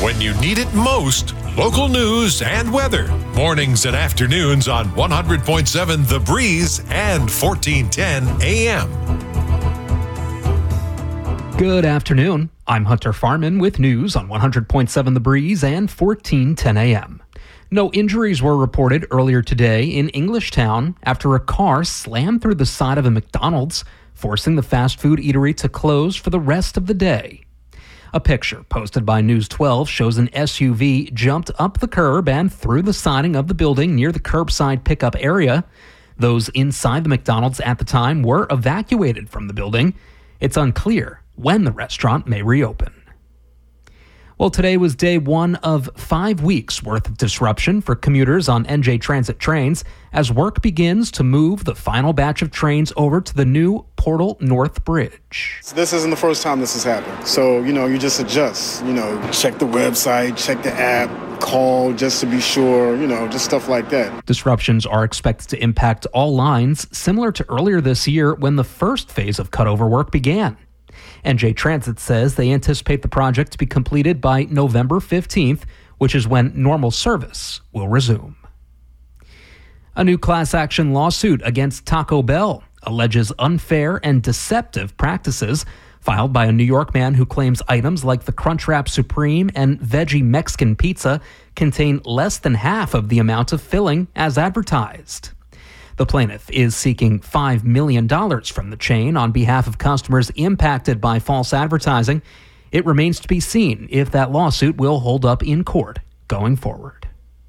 When you need it most, local news and weather. Mornings and afternoons on 100.7 The Breeze and 1410 AM. Good afternoon. I'm Hunter Farman with news on 100.7 The Breeze and 1410 AM. No injuries were reported earlier today in Englishtown after a car slammed through the side of a McDonald's, forcing the fast food eatery to close for the rest of the day. A picture posted by News 12 shows an SUV jumped up the curb and through the siding of the building near the curbside pickup area. Those inside the McDonald's at the time were evacuated from the building. It's unclear when the restaurant may reopen. Well, today was day one of 5 weeks worth of disruption for commuters on NJ Transit trains as work begins to move the final batch of trains over to the new Portal North Bridge. This isn't the first time this has happened. So, you just adjust, check the website, check the app, call just to be sure, just stuff like that. Disruptions are expected to impact all lines, similar to earlier this year when the first phase of cutover work began. NJ Transit says they anticipate the project to be completed by November 15th, which is when normal service will resume. A new class action lawsuit against Taco Bell alleges unfair and deceptive practices filed by a New York man who claims items like the Crunchwrap Supreme and Veggie Mexican Pizza contain less than half of the amount of filling as advertised. The plaintiff is seeking $5 million from the chain on behalf of customers impacted by false advertising. It remains to be seen if that lawsuit will hold up in court going forward.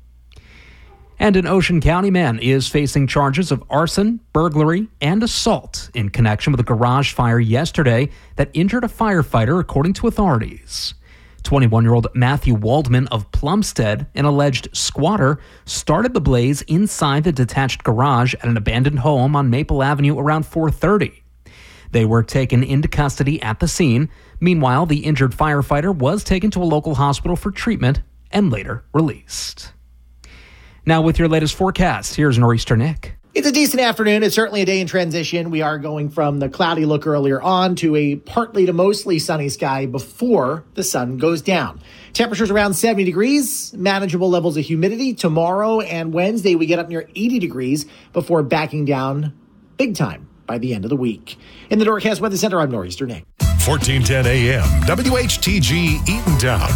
And an Ocean County man is facing charges of arson, burglary, and assault in connection with a garage fire yesterday that injured a firefighter, according to authorities. 21-year-old Matthew Waldman of Plumstead, an alleged squatter, started the blaze inside the detached garage at an abandoned home on Maple Avenue around 4:30. They were taken into custody at the scene. Meanwhile, the injured firefighter was taken to a local hospital for treatment and later released. Now with your latest forecast, here's Nor'easter Nick. It's a decent afternoon. It's certainly a day in transition. We are going from the cloudy look earlier on to a partly to mostly sunny sky before the sun goes down. Temperatures around 70 degrees, manageable levels of humidity. Tomorrow and Wednesday, we get up near 80 degrees before backing down big time by the end of the week. In the Norcast Weather Center, I'm Nor'easter Nick. 1410 AM, WHTG Eatontown.